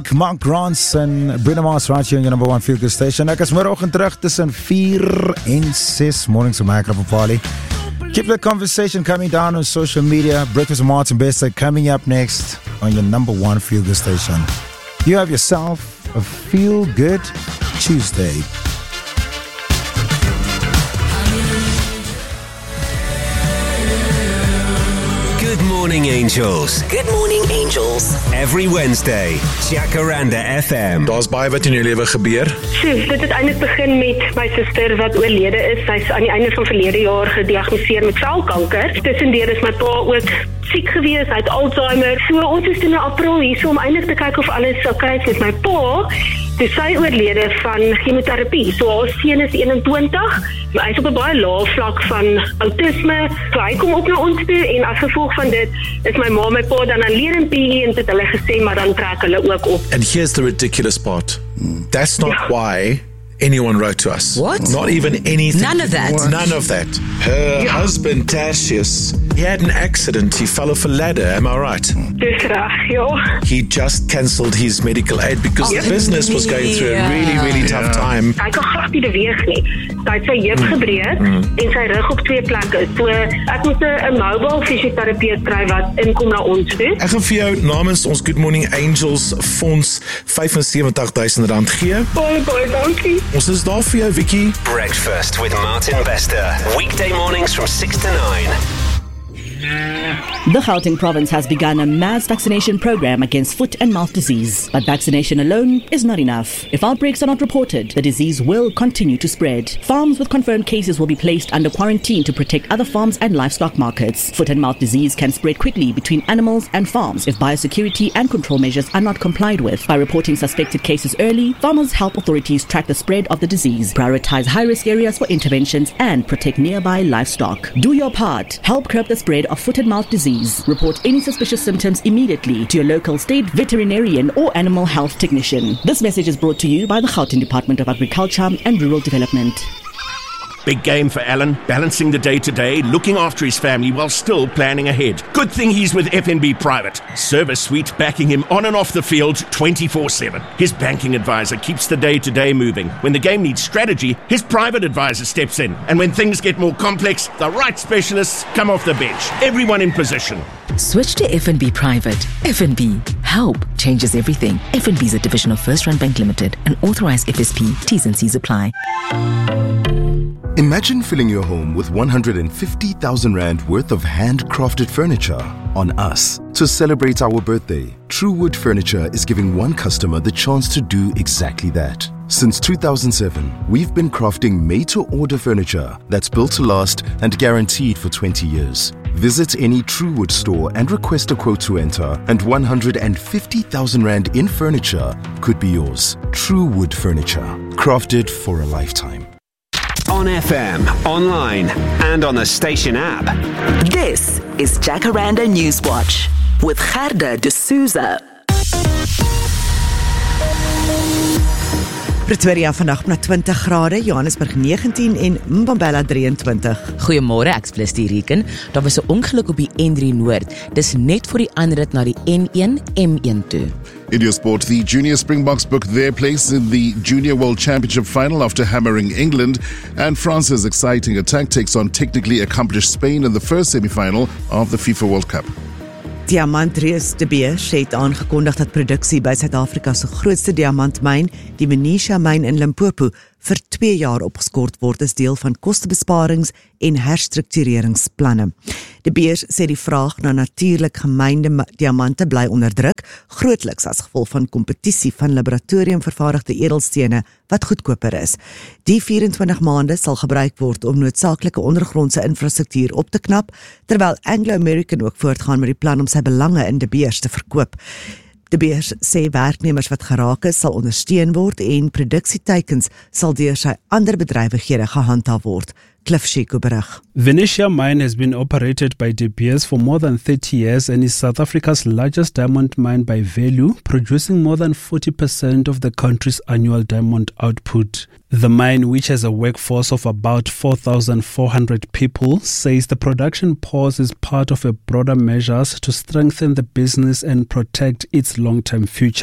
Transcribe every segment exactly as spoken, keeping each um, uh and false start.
Mark Grants en Bruno Mars right here on your number one feel good station. Ek is môreoggend terug tussen vier en six mornings op my Party. Keep the conversation coming down on social media. Breakfast with Martin Bester coming up next on your number one feel good station. You have yourself a feel good Tuesday. Good morning, Angels. Good morning, Angels. Every Wednesday, Jacaranda F M. Daar's baie wat in jou lewe gebeur. So, dit het eintlik begin met my suster wat oorlede is. Sy's aan die einde van verlede jaar gediagnoseer met velkanker. Tussendeur is my pa ook siek gewees, hy het Alzheimer. So, ons is in April hier so om eintlik te kyk of alles oukei is met my pa. Dis sy oorlede van chemoterapie. So, haar seun is eenentwintig. Maar hy is op 'n baie lae vlak van autisme. So, hy kom ook na ons toe en as gevolg van dit is my ma en my pa dan alleen in P E en het hulle gesê maar dan trek hulle ook op. And here's the ridiculous part. That's not yeah. why anyone wrote to us. What? Not even anything. None of that. What? None of that. Her yeah. husband, Tertius, he had an accident. He fell off a ladder. Am I right? Dis reg, ja. He just cancelled his medical aid because oh, the business was going through a really, really tough yeah. time. Hy kan glad nie beweeg nie. Hy het sy heup gebreek mm. en sy rug op twee plekke. So ek moet 'n mobile fisioterapeut kry wat inkom na ons toe. Ek gaan vir jou namens ons Good Morning Angels fonds vyfensewentig duisend rand gee. Baie baie dankie. Ons is daar vir jou, Vicky. Breakfast with Martin Bester. Weekday mornings from six to nine. The Gauteng province has begun a mass vaccination program against foot and mouth disease. But vaccination alone is not enough. If outbreaks are not reported, the disease will continue to spread. Farms with confirmed cases will be placed under quarantine to protect other farms and livestock markets. Foot and mouth disease can spread quickly between animals and farms if biosecurity and control measures are not complied with. By reporting suspected cases early, farmers help authorities track the spread of the disease, prioritize high-risk areas for interventions, and protect nearby livestock. Do your part. Help curb the spread of foot and mouth disease. Report any suspicious symptoms immediately to your local state veterinarian or animal health technician. This message is brought to you by the Gauteng Department of Agriculture and Rural Development. Big game for Alan, balancing the day-to-day, looking after his family while still planning ahead. Good thing he's with F N B Private. Service suite backing him on and off the field twenty-four seven. His banking advisor keeps the day-to-day moving. When the game needs strategy, his private advisor steps in. And when things get more complex, the right specialists come off the bench. Everyone in position. Switch to F N B Private. F N B. Help changes everything. F N B is a division of First Rand Bank Limited. An authorized F S P. T's and C's apply. Imagine filling your home with one hundred fifty thousand rand worth of handcrafted furniture on us. To celebrate our birthday, Truewood Furniture is giving one customer the chance to do exactly that. Since two thousand seven, we've been crafting made-to-order furniture that's built to last and guaranteed for twenty years. Visit any Truewood store and request a quote to enter, and one hundred fifty thousand rand in furniture could be yours. Truewood Furniture, crafted for a lifetime. On F M, online, and on the station app. This is Jacaranda Newswatch with Gerda de Souza. Pretoria vandag na twintig grade, Johannesburg negentien en Mbombela drieëntwintig. Goeiemôre, ek is die Reken. Daar was 'n ongeluk op die N drie Noord. Dis net voor die aanrit na die N een M een toe. In your sport, the Junior Springboks booked their place in the Junior World Championship final after hammering England, and France's exciting attack takes on technically accomplished Spain in the first semi-final of the FIFA World Cup. Diamantreus De Beers het aangekondig dat produksie by Suid-Afrika se grootste diamantmyn, die Venetia myn in Limpopo, vir twee jaar opgeskort word as deel van kostebesparings en herstruktureringsplanne. De Beers sê die vraag na natuurlik gemynde diamante bly onder druk, grootliks as gevolg van kompetisie van laboratoriumvervaardigde edelstene wat goedkoper is. Die vyf-en-twintig maande sal gebruik word om noodsaaklike ondergrondse infrastruktuur op te knap, terwyl Anglo American ook voortgaan met die plan om sy belange in De Beers te verkoop. De Beers sê werknemers wat geraak is sal ondersteun word en produksieteikens sal deur sy ander bedrywighede gehandhaaf word. Cliff Shiko berig. Venetia mine has been operated by De Beers for more than thirty years and is South Africa's largest diamond mine by value, producing more than forty percent of the country's annual diamond output. The mine, which has a workforce of about four thousand four hundred people, says the production pause is part of a broader measures to strengthen the business and protect its long-term future.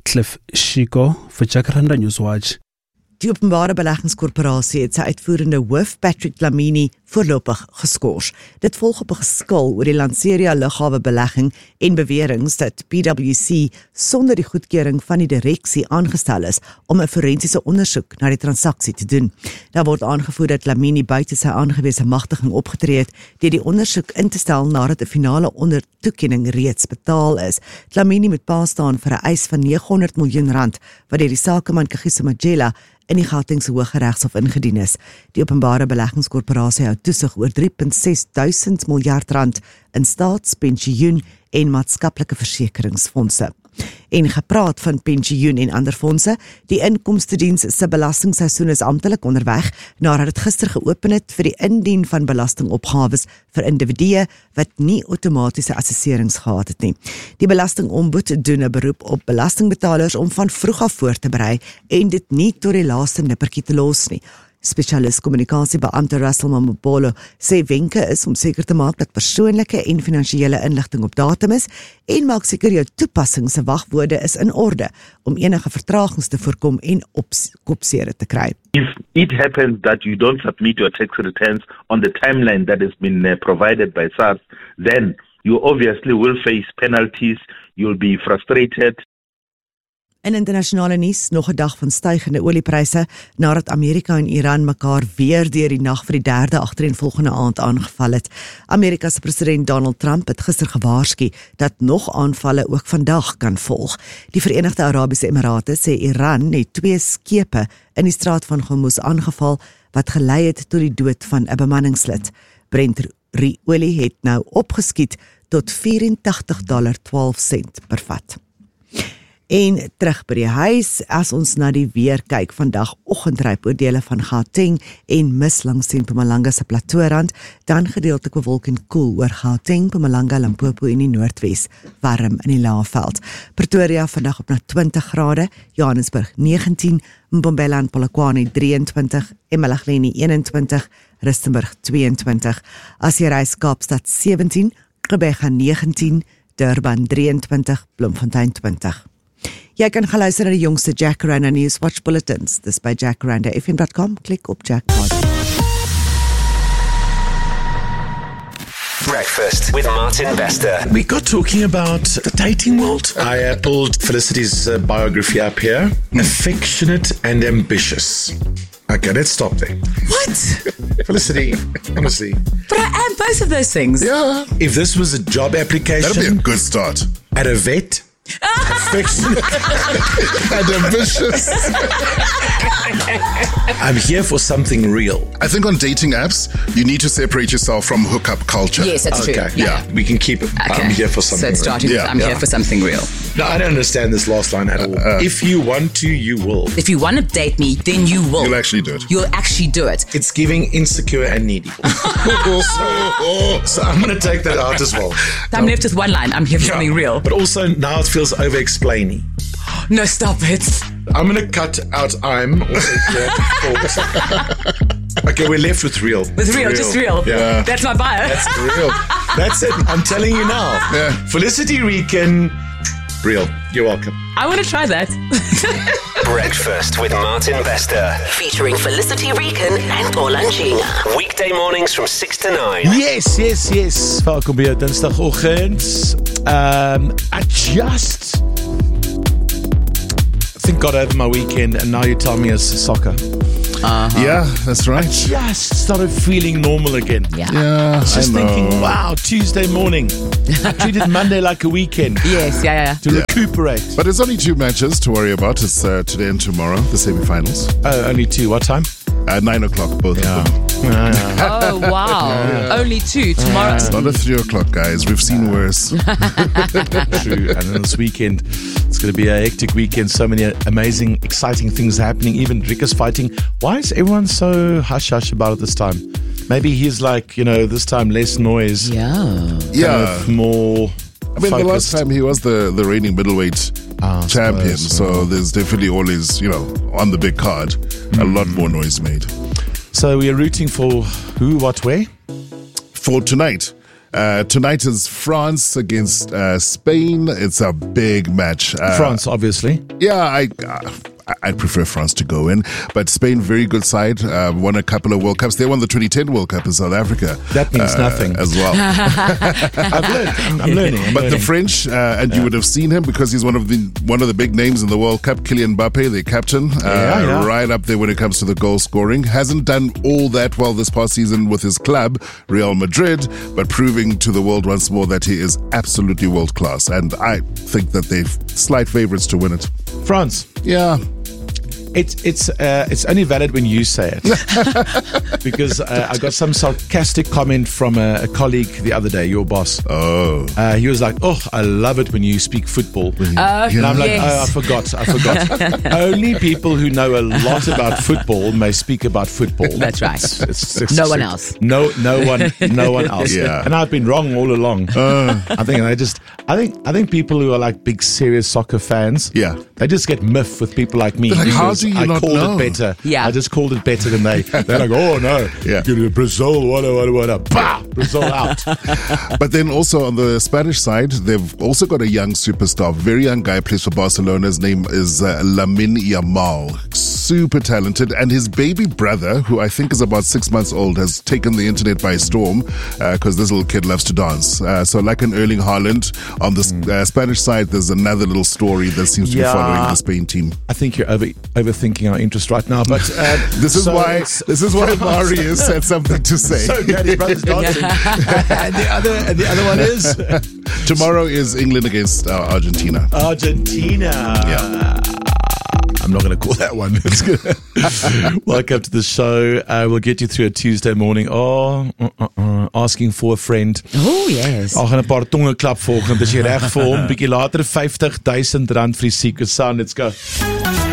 Cliff Shiko vir Jacaranda Newswatch. Die openbare beleggingskorporasie het sy uitvoerende hoof Patrick Dlamini voorlopig geskort. Dit volg op 'n geskil oor die Lanseria lughawe belegging en beweringe dat P W C sonder die goedkeuring van die direksie aangestel is om 'n forensiese ondersoek na die transaksie te doen. Daar word aangevoer dat Dlamini buite sy aangewese magtiging opgetree het deur die ondersoek in te stel nadat 'n finale ondertoekenning reeds betaal is. Dlamini moet pa staan vir 'n eis van neghonderd miljoen rand wat deur die sakeman Kagiso Majela in die Gautengse Hooggeregshof ingedien is. Die openbare beleggingskorporasie hou toesig oor drie komma ses duisend miljard rand in staats-, pensioen en maatskaplike versekeringsfondse. En gepraat van pensioen en ander fondse, die inkomstediens se belastingseisoen is amptelik onderweg nadat dit gister geopen het vir die indien van belastingopgawes vir individue wat nie outomatiese assesserings gehad het nie. Die belastingombud doen 'n beroep op belastingbetalers om van vroeg af voor te berei en dit nie tot die laaste nippertjie te los nie. Spesialis kommunikasiebeampte Russell Mamabolo sê wenke is om seker te maak dat persoonlike en finansiële inligting op datum is en maak seker jou toepassing se wagwoorde is in orde om enige vertragings te voorkom en kopseere te kry. If it happens that you don't submit your tax returns on the timeline that has been uh, provided by SARS, then you obviously will face penalties, you'll be frustrated. In internasionale nuus, nog 'n dag van stygende oliepryse nadat Amerika en Iran mekaar weer deur die nag vir die derde agtereenvolgende aand aangeval het. Amerika se president Donald Trump het gister gewaarsku dat nog aanvalle ook vandag kan volg. Die Verenigde Arabiese Emirate sê Iran het twee skepe in die straat van Hormuz aangeval wat gelei het tot die dood van 'n bemanningslid. Brent olie het nou opgeskiet tot vyf en tagtig twaalf sent per vat. En terug by die huis, as ons na die weer kyk, vandag oggendryp oor dele van Gauteng en mis langs die Mpumalanga se plateaurand, dan gedeeltelik bewolk en koel oor Gauteng, Mpumalanga, Limpopo en die Noordwes, warm in die Laagveld. Pretoria vandag op na twintig grade, Johannesburg negentien, Mbombela en Polokwane drieëntwintig, eMalahleni eenentwintig, Rustenburg tweeëntwintig, as jy reis Kaapstad sewentien, Gqeberha negentien, Durban drieëntwintig, Bloemfontein twintig. Jy kan geluister na die jongste Jacaranda Newswatch bulletins. Dis by jacaranda f m dot com. Klik op Jackpot. Breakfast with Martin Bester. We got talking about the dating world. I uh, pulled Felicity's uh, biography up here. Affectionate and ambitious. Okay, let's stop there. What? Felicity, honestly. But I am both of those things. Yeah. If this was a job application. That'd be a good start. At a vet. Affectionate and ambitious. I'm here for something real. I think on dating apps, you need to separate yourself from hookup culture. Yes, that's okay. true. Yeah. Yeah. We can keep it. Okay. I'm here for something So it's starting real. with, I'm yeah. here for something real. No, I don't understand this last line at all. Uh, if you want to, you will. If you want to date me, then you will. You'll actually do it. You'll actually do it. It's giving insecure and needy. so, so I'm going to take that out as well. I'm no. left with one line. I'm here for Yeah, something real. But also now it feels over-explaining. No, stop it. I'm going to cut out I'm. Also here for- okay, we're left with real. With real, just real. Yeah. That's my bio. That's real. That's it. I'm telling you now. Yeah. Felicity Rican, real. You're welcome. I want to try that. Breakfast with Martin Bester. Featuring Felicity Rican and Paul Anjinga. Weekday mornings from six to nine. Yes, yes, yes. Welkom by jou Dinsdagoggend. Um, I just I think got over my weekend and now you tell me it's soccer. Uh-huh. Yeah, that's right. I just started feeling normal again. Yeah. Yeah, I was just I know. thinking, wow, Tuesday morning. I treated Monday like a weekend. Yes, yeah, yeah. To Yeah. recuperate. But there's only two matches to worry about. It's uh, today and tomorrow, the semi-finals. Oh, only two. What time? At nine o'clock, both Yeah. of them. Oh, wow. Only two. Tomorrow. It's not at three o'clock, guys. We've seen worse. True. And then this weekend, it's going to be a hectic weekend. So many amazing, exciting things happening. Even Dricker's fighting. Why is everyone so hush-hush about it this time? Maybe he's like, you know, this time less noise. Yeah. Kind Yeah. of more I mean, focused. the last time he was the, the reigning middleweight Ah, I champion, suppose, so yeah. there's definitely always, you know, on the big card, a lot more noise made. So we are rooting for who, what, where? For tonight, Uh, tonight is France against uh, Spain. It's a big match. Uh, France, obviously. Yeah, I. Uh, I'd prefer France to go in, but Spain, very good side, uh, won a couple of World Cups. They won the twenty ten World Cup in South Africa. That means uh, nothing. As well. I've learned. I'm, I'm learning. I'm but learning. the French, uh, and yeah. you would have seen him because he's one of the one of the big names in the World Cup, Kylian Mbappe, the captain, uh, yeah, yeah. right up there when it comes to the goal scoring. Hasn't done all that well this past season with his club, Real Madrid, but proving to the world once more that he is absolutely world class. And I think that they're slight favourites to win it. France. Yeah. It's it's uh, it's only valid when you say it, because uh, I got some sarcastic comment from a, a colleague the other day, your boss. Oh, uh, he was like, "Oh, I love it when you speak football," uh, and I'm like, yes. "Oh, I forgot, I forgot." Only people who know a lot about football may speak about football. That's right. It's, it's, it's, no one else. No, no one, no one else. Yeah. And I've been wrong all along. Uh. I think I just, I think, I think people who are like big serious soccer fans, yeah, they just get miffed with people like me. Like, how do you I not called know? it better. Yeah. I just called it better than they. They're like, oh no, yeah, Brazil, what, what, what, bah, Brazil out. But then also on the Spanish side, they've also got a young superstar, very young guy, plays for Barcelona. His name is uh, Lamine Yamal. Super talented, and his baby brother, who I think is about six months old, has taken the internet by storm because uh, this little kid loves to dance. Uh, so, like an Erling Haaland, on the mm. uh, Spanish side, there's another little story that seems to yeah, be following the Spain team. I think you're over overthinking our interest right now, but uh, this is so why this is why Marius had something to say. So glad his brother's dancing. and the other and the other one is tomorrow is England against uh, Argentina. Argentina. Yeah. I'm not going to call that one. It's good. Welcome to the show. Uh, we'll get you through a Tuesday morning. Oh, uh, uh, uh, asking for a friend. Oh, yes. Al gaan 'n paar tonge klap volgende. Is jy reg vir hom? Bietjie later vyftig duisend rand vir die Secret Sound. Let's go.